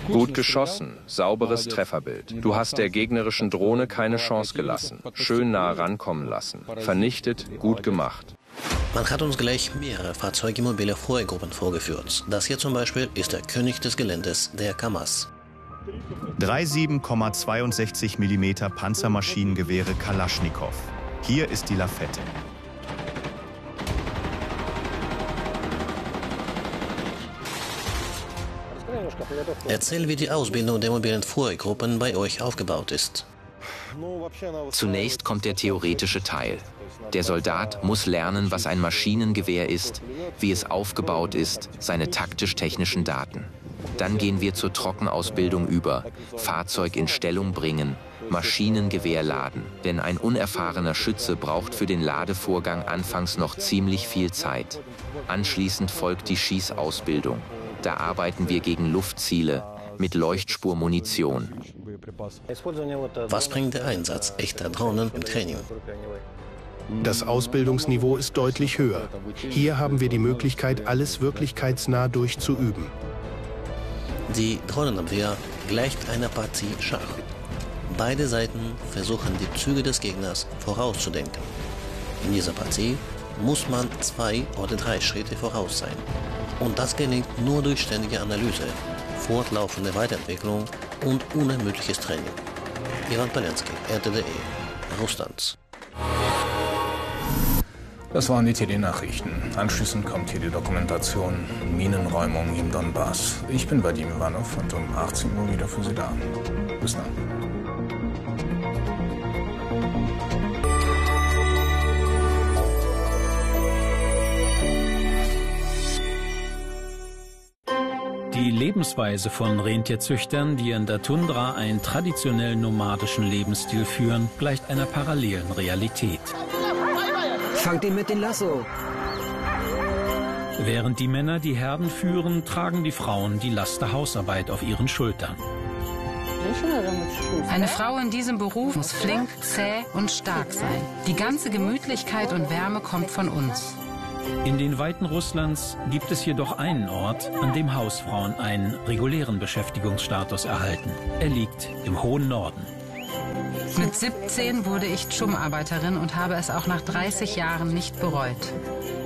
Gut geschossen, sauberes Trefferbild. Du hast der gegnerischen Drohne keine Chance gelassen. Schön nah rankommen lassen. Vernichtet, gut gemacht. Man hat uns gleich mehrere fahrzeugimmobile Vorgruppen vorgeführt. Das hier zum Beispiel ist der König des Geländes, der Kamaz. 3 7,62 mm Panzermaschinengewehre Kalaschnikow. Hier ist die Lafette. Erzähl, wie die Ausbildung der mobilen Vorgruppen bei euch aufgebaut ist. Zunächst kommt der theoretische Teil. Der Soldat muss lernen, was ein Maschinengewehr ist, wie es aufgebaut ist, seine taktisch-technischen Daten. Dann gehen wir zur Trockenausbildung über, Fahrzeug in Stellung bringen, Maschinengewehr laden. Denn ein unerfahrener Schütze braucht für den Ladevorgang anfangs noch ziemlich viel Zeit. Anschließend folgt die Schießausbildung. Da arbeiten wir gegen Luftziele mit Leuchtspurmunition. Was bringt der Einsatz echter Drohnen im Training? Das Ausbildungsniveau ist deutlich höher. Hier haben wir die Möglichkeit, alles wirklichkeitsnah durchzuüben. Die Drohnenabwehr gleicht einer Partie Schach. Beide Seiten versuchen, die Züge des Gegners vorauszudenken. In dieser Partie muss man 2 oder 3 Schritte voraus sein. Und das gelingt nur durch ständige Analyse, fortlaufende Weiterentwicklung und unermüdliches Training. Ivan Palenski, RTDE, Russland. Das waren die TD-Nachrichten. Anschließend kommt hier die Dokumentation Minenräumung im Donbass. Ich bin Vadim Ivanov und um 18 Uhr wieder für Sie da. Bis dann. Die Lebensweise von Rentierzüchtern, die in der Tundra einen traditionell nomadischen Lebensstil führen, gleicht einer parallelen Realität. Fangt ihn mit dem Lasso! Während die Männer die Herden führen, tragen die Frauen die Last der Hausarbeit auf ihren Schultern. Eine Frau in diesem Beruf muss flink, zäh und stark sein. Die ganze Gemütlichkeit und Wärme kommt von uns. In den Weiten Russlands gibt es jedoch einen Ort, an dem Hausfrauen einen regulären Beschäftigungsstatus erhalten. Er liegt im hohen Norden. Mit 17 wurde ich Tschum-Arbeiterin und habe es auch nach 30 Jahren nicht bereut.